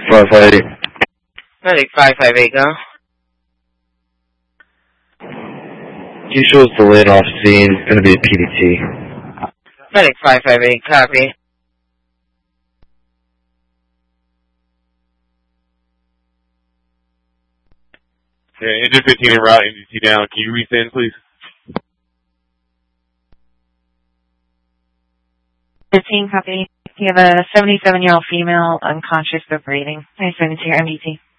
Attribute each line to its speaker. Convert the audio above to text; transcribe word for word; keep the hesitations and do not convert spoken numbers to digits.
Speaker 1: five five eight.
Speaker 2: Medic five five eight, go.
Speaker 1: He shows delayed off scene. It's going to be a P D T.
Speaker 2: Medic five five eight, copy.
Speaker 3: Yeah, engine fifteen en route, N G T down. Can you resend, please?
Speaker 4: fifteen, copy. You have a seventy-seven-year-old female unconscious but breathing. I send it to your M D T.